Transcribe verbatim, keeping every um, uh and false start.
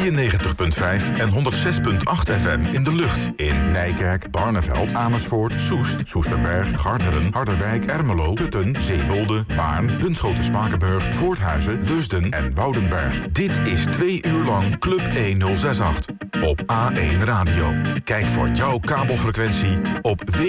drieënnegentig komma vijf en honderd zes komma acht F M in de lucht. In Nijkerk, Barneveld, Amersfoort, Soest, Soesterberg, Garderen, Harderwijk, Ermelo, Putten, Zeewolde, Baarn, Bunschoten, Spakenburg, Voorthuizen, Leusden en Woudenberg. Dit is twee uur lang Club honderdzesenachtig op A één Radio. Kijk voor jouw kabelfrequentie op w